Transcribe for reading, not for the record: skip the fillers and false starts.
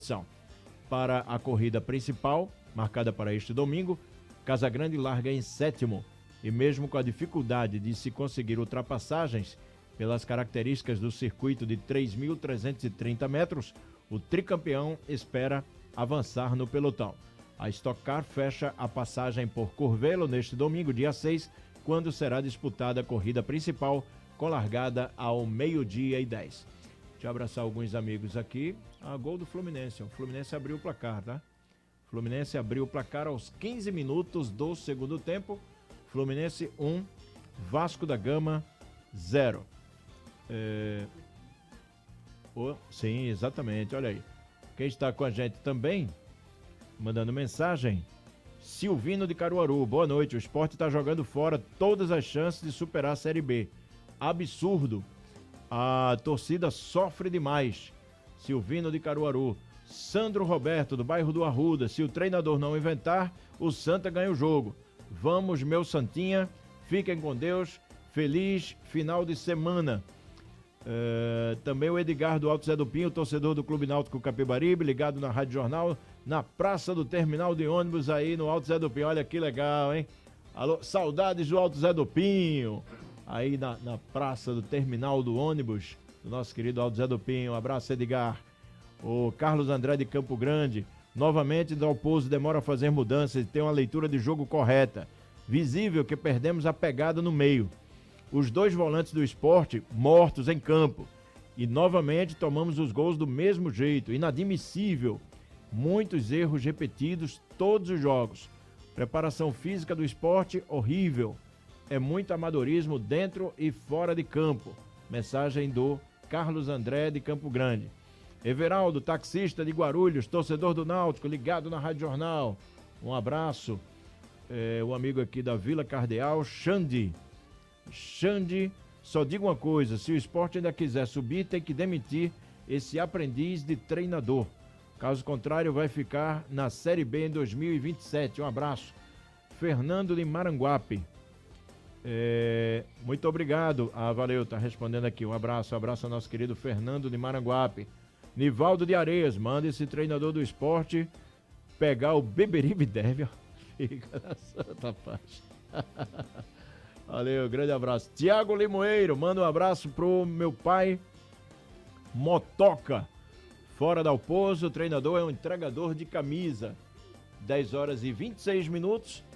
Para a corrida principal, marcada para este domingo, Casagrande larga em sétimo e mesmo com a dificuldade de se conseguir ultrapassagens pelas características do circuito de 3.330 metros, o tricampeão espera avançar no pelotão. A Stock Car fecha a passagem por Curvelo neste domingo, dia 6, quando será disputada a corrida principal com largada ao 12h10. Deixa eu abraçar alguns amigos aqui. Gol do Fluminense. O Fluminense abriu o placar, tá? Fluminense abriu o placar aos 15 minutos do segundo tempo. Fluminense 1, Vasco da Gama 0. Sim, exatamente, olha aí. Quem está com a gente também, mandando mensagem, Silvino de Caruaru. Boa noite, o Sport está jogando fora todas as chances de superar a Série B. Absurdo. A torcida sofre demais. Silvino de Caruaru. Sandro Roberto, do bairro do Arruda. Se o treinador não inventar, o Santa ganha o jogo. Vamos, meu Santinha. Fiquem com Deus. Feliz final de semana. Também o Edgar do Alto Zé do Pinho, torcedor do Clube Náutico Capibaribe, ligado na Rádio Jornal, na Praça do Terminal de Ônibus aí no Alto Zé do Pinho. Olha que legal, hein? Alô, saudades do Alto Zé do Pinho. Aí na Praça do Terminal do Ônibus, do nosso querido Alto Zé do Pinho. Um abraço, Edgar. O Carlos André de Campo Grande. Novamente, Dalpozo demora a fazer mudanças e tem uma leitura de jogo correta. Visível que perdemos a pegada no meio. Os dois volantes do Sport mortos em campo. E novamente tomamos os gols do mesmo jeito. Inadmissível. Muitos erros repetidos todos os jogos. Preparação física do Sport horrível. É muito amadorismo dentro e fora de campo. Mensagem do Carlos André de Campo Grande. Everaldo, taxista de Guarulhos, torcedor do Náutico, ligado na Rádio Jornal. Um abraço. O amigo aqui da Vila Cardeal, Xande, só digo uma coisa, se o Sport ainda quiser subir, tem que demitir esse aprendiz de treinador. Caso contrário, vai ficar na Série B em 2027. Um abraço. Fernando de Maranguape. Muito obrigado. Valeu, tá respondendo aqui. Um abraço ao nosso querido Fernando de Maranguape. Nivaldo de Areias, manda esse treinador do Sport pegar o Beberibe deve. Fica na santa paz. Valeu, grande abraço. Tiago Limoeiro, manda um abraço pro meu pai Motoca. Fora da Dalpozo, o treinador é um entregador de camisa. 10 horas e 26 minutos.